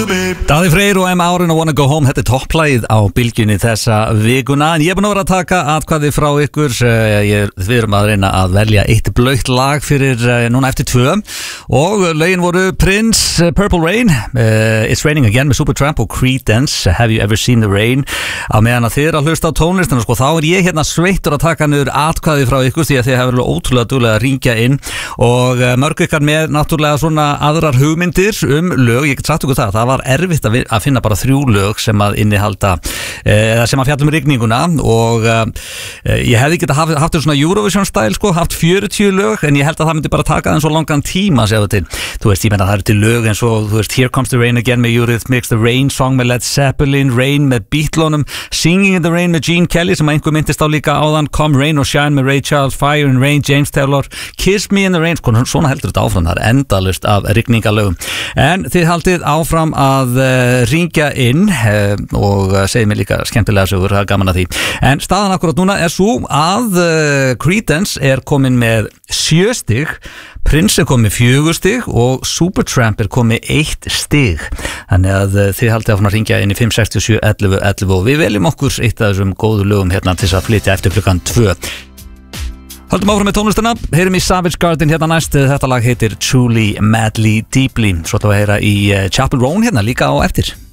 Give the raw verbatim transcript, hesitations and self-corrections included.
Daði Freyr og M. Árin og Wanna Go Home. Þetta er topplægið á bylgjunni þessa vikuna. En ég er búin að vera að taka atkvæði frá ykkur. Ég, Við erum að reyna að velja eitt blautt lag fyrir núna eftir tvö. Og lögin voru Prince, Purple Rain, uh, It's Raining Again með Supertramp og Creedence, Have You Ever Seen the Rain. Á meðan að þið eru að hlusta á tónlistina, sko, þá er ég hérna sveittur að taka niður atkvæði frá ykkur því að þið hefur verið ótrúlega duglega að ringja inn og mörg ykkar með náttúrulega svona aðrar hugmyndir um lög. Ég get sagt ykkur það, það var erfitt að, að finna bara þrjú lög sem að innihalda eða sem að fjalla um rigninguna og uh, ég hefði geta haft, haft svona Eurovision style, sko, haft fjörutíu lög, en ég held að það myndi bara taka þeim svo langan tíma séu til, þú veist, ég menna það eru til lög eins og, þú veist, Here Comes the Rain Again með Eurythmics, The Rain Song með Led Zeppelin, Rain með Beatlunum, Singing in the Rain með Gene Kelly sem einhver myndist á líka áðan, Come Rain or Shine með Ray Charles, Fire and Rain, James Taylor, Kiss Me in the Rain, sko, svona heldur þetta áfram, það er endalust af rigningalögum, en þið haldið áfram að uh, ringja inn uh, og uh, segja mér líka skemmtilega sögur, það er gaman að því, en staðan akkurat núna er svo að uh, Creedence er komin með sjö stig, Prince er komið fjögur stig og Supertramp er komið eitt stig, þannig að uh, þið haldið áfram að ringja inn í fimm sex sjö ellefu ellefu og við veljum okkur eitt af þessum góðu lögum hérna til þess að flytja eftir klukkan tvö. Höldum áfram með tónlistina, heyrum í Savage Garden hérna næst, þetta lag heitir Truly Madly Deeply, svo ætlum við að heyra í uh, Chapel Roan hérna líka á eftir.